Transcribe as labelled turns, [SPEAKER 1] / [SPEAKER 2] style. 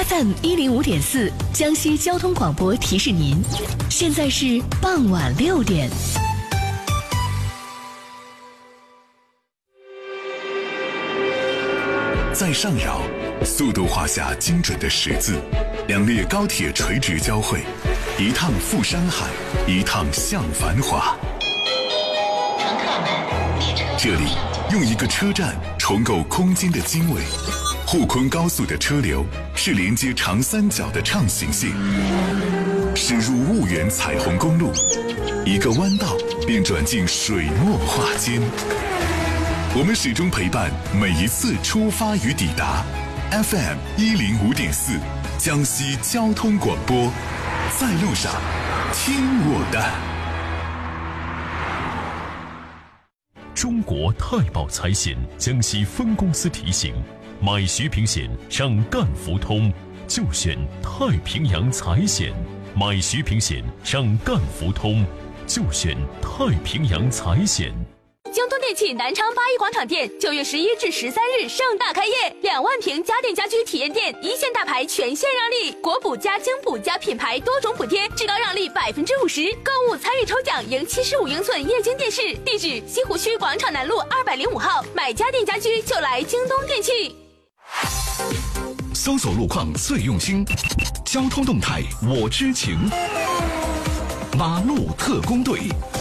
[SPEAKER 1] FM 105.4江西交通广播提示您，现在是傍晚6点。
[SPEAKER 2] 在上饶，速度画下精准的十字，两列高铁垂直交汇，一趟赴山海，一趟向繁华。
[SPEAKER 3] 乘客们，列车
[SPEAKER 2] 这里用一个车站重构空间的经纬。沪昆高速的车流是连接长三角的畅行线，驶入婺源彩虹公路，一个弯道便转进水墨画间。我们始终陪伴每一次出发与抵达。FM 105.4江西交通广播，在路上听我的。
[SPEAKER 4] 中国太保财险江西分公司提醒：买徐平险上赣福通，就选太平洋财险；买徐平险上赣福通，就选太平洋财险。
[SPEAKER 5] 京东电器南昌八一广场店9月11至13日盛大开业，2万平家电家居体验店，一线大牌全线让利，国补加京补加品牌多种补贴，至高让利50%，购物参与抽奖赢75英寸液晶电视。地址：西湖区广场南路205号。买家电家居就来京东电器。
[SPEAKER 6] 搜索路况最用心，交通动态我知情。马路特工队。